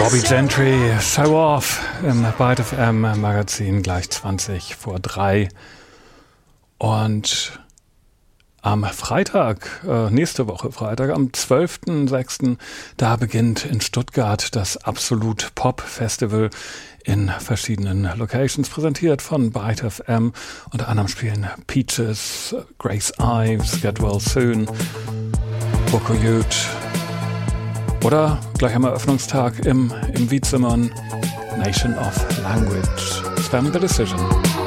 Bobby Gentry, Show Off im Byte FM Magazin gleich 20 vor 3. Und am Freitag, nächste Woche Freitag, am 12.06., da beginnt in Stuttgart das Absolut Pop Festival in verschiedenen Locations, präsentiert von Byte FM. Unter anderem spielen Peaches, Grace Ives, Get Well Soon, Boko Youth. Oder gleich am Eröffnungstag im Wiedzimmern Nation of Language. Spam the Decision.